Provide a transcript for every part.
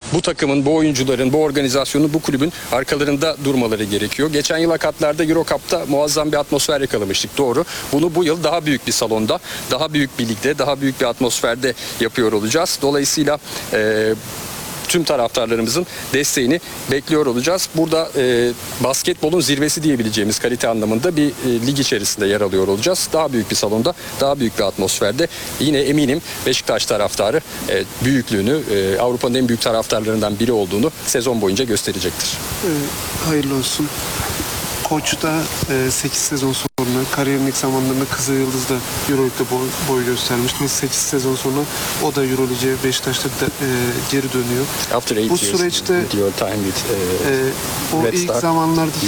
bu takımın, bu oyuncuların, bu organizasyonun, bu kulübün arkalarında durmaları gerekiyor. Geçen yıl Akatlar'da Euro Cup'ta muazzam bir atmosfer yakalamıştık, doğru. Bunu bu yıl daha büyük bir salonda, daha büyük bir ligde, daha büyük bir atmosferde yapıyor olacağız. Dolayısıyla tüm taraftarlarımızın desteğini bekliyor olacağız. Burada basketbolun zirvesi diyebileceğimiz kalite anlamında bir lig içerisinde yer alıyor olacağız. Daha büyük bir salonda, daha büyük bir atmosferde. Yine eminim Beşiktaş taraftarı büyüklüğünü, Avrupa'nın en büyük taraftarlarından biri olduğunu sezon boyunca gösterecektir. Hayırlı olsun. Koç da 8 sezon sonra kariyerinin ilk zamanlarında Kızılyıldız'da Euroleague'de boy göstermişti. 8 sezon sonra o da Euroleague'e Beşiktaş'ta geri dönüyor. Bu süreçte o ilk zamanlardaki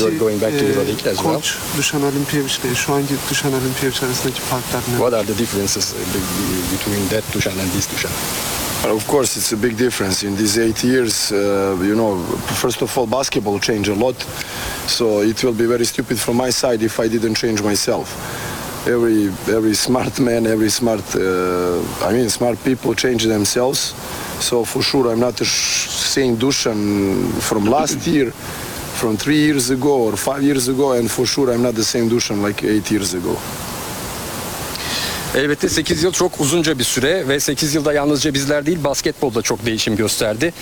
koç Dušan Olimpijević ile şu anki Dušan Olimpijević arasındaki farklar ne? What are the differences between that Dušan and this Dušan? Of course, it's a big difference. In these 8 years, first of all, basketball changed a lot. So it will be very stupid from my side if I didn't change myself. Every smart man, smart people change themselves. So for sure, I'm not the same Dušan from last year, from 3 years ago or 5 years ago, and for sure, I'm not the same Dušan like 8 years ago. Elbette 8 yıl çok uzunca bir süre ve 8 yılda yalnızca bizler değil, basketbolda çok değişim gösterdi.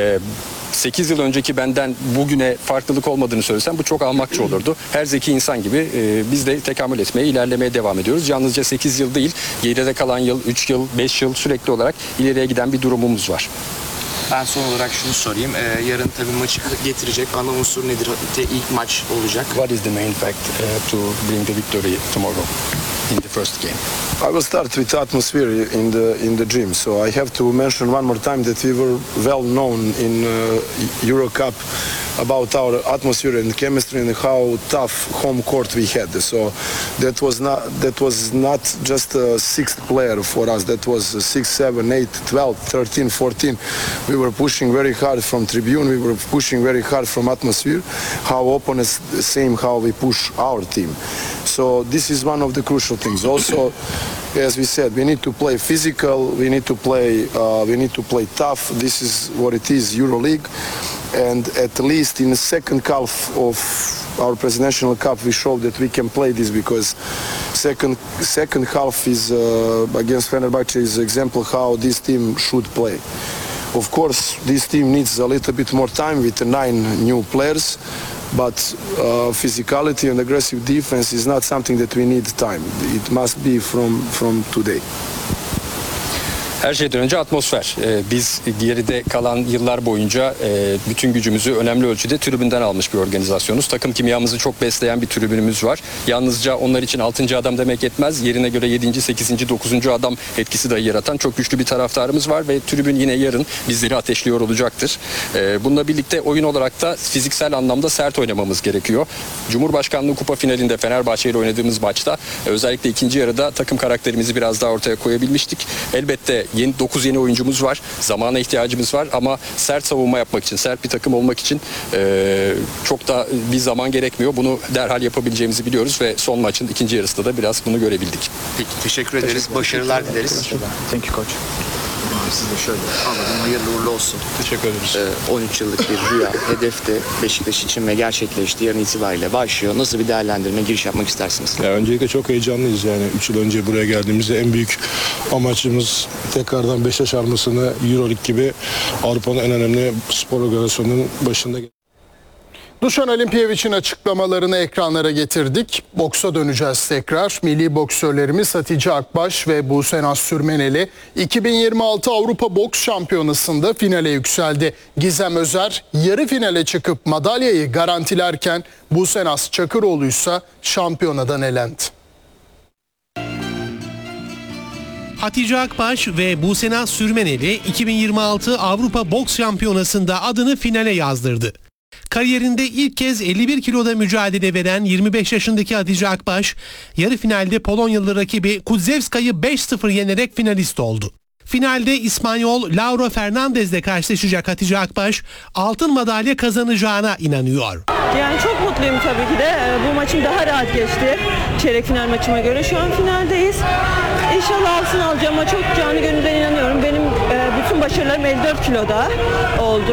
8 yıl önceki benden bugüne farklılık olmadığını söylesem bu çok ahmakça olurdu. Her zeki insan gibi biz de tekamül etmeye, ilerlemeye devam ediyoruz. Yalnızca 8 yıl değil, geride kalan yıl, 3 yıl, 5 yıl sürekli olarak ileriye giden bir durumumuz var. Ben son olarak şunu sorayım. Yarın tabii maçı getirecek ana unsur nedir? İlk maç olacak. What is the main fact to bring the victory tomorrow in the first game? I will start with atmosphere in the gym. So I have to mention one more time that we were well known in Euro Cup about our atmosphere and chemistry and how tough home court we had. So that was not just a sixth player for us. That was 6, 7, 8, 12, 13, 14. We were pushing very hard from tribune. We were pushing very hard from atmosphere. How opponents same how we push our team. So this is one of the crucial things. Also, as we said, we need to play physical. We need to play tough. This is what it is, EuroLeague. And at least in the second half of our Presidential Cup, we showed that we can play this because second half is against Fenerbahce is example how this team should play. Of course, this team needs a little bit more time with 9 new players. But physicality and aggressive defense is not something that we need time. It must be from today. Her şeyden önce atmosfer. Biz geride kalan yıllar boyunca bütün gücümüzü önemli ölçüde tribünden almış bir organizasyonuz. Takım kimyamızı çok besleyen bir tribünümüz var. Yalnızca onlar için 6. adam demek yetmez. Yerine göre 7. 8. 9. adam etkisi dahi yaratan çok güçlü bir taraftarımız var ve tribün yine yarın bizleri ateşliyor olacaktır. Bununla birlikte oyun olarak da fiziksel anlamda sert oynamamız gerekiyor. Cumhurbaşkanlığı Kupa finalinde Fenerbahçe ile oynadığımız maçta özellikle ikinci yarıda takım karakterimizi biraz daha ortaya koyabilmiştik. Elbette 9 yeni oyuncumuz var. Zamana ihtiyacımız var ama sert savunma yapmak için, sert bir takım olmak için çok da bir zaman gerekmiyor. Bunu derhal yapabileceğimizi biliyoruz ve son maçın ikinci yarısında da biraz bunu görebildik. Peki, teşekkür ederiz. Başarılar dileriz. Thank you coach. Siz de şöyle anladım. Hayırlı uğurlu olsun. Teşekkür ederiz. 13 yıllık bir rüya, hedef de Beşiktaş için ve gerçekleşti. Yarın itibariyle başlıyor. Nasıl bir değerlendirme, giriş yapmak istersiniz? Ya öncelikle çok heyecanlıyız yani. 3 yıl önce buraya geldiğimizde en büyük amacımız tekrardan Beşiktaş armasını EuroLeague gibi Avrupa'nın en önemli spor organizasyonunun başında. Dušan Olimpijević'in açıklamalarını ekranlara getirdik. Boksa döneceğiz tekrar. Milli boksörlerimiz Hatice Akbaş ve Busenaz Sürmeneli 2026 Avrupa Boks Şampiyonası'nda finale yükseldi. Gizem Özer yarı finale çıkıp madalyayı garantilerken Busenaz Çakıroğlu ise şampiyonadan elendi. Hatice Akbaş ve Busenaz Sürmeneli 2026 Avrupa Boks Şampiyonası'nda adını finale yazdırdı. Kariyerinde ilk kez 51 kiloda mücadele veren 25 yaşındaki Hatice Akbaş, yarı finalde Polonyalı rakibi Kudzewska'yı 5-0 yenerek finalist oldu. Finalde İspanyol Laura Fernandez'le karşılaşacak Hatice Akbaş, altın madalya kazanacağına inanıyor. Yani çok mutluyum tabii ki de. Bu maçım daha rahat geçti çeyrek final maçıma göre. Şu an finaldeyiz. İnşallah altın alacağıma çok canı gönülden inanıyorum. Benim bütün başarılarım 54 kiloda oldu.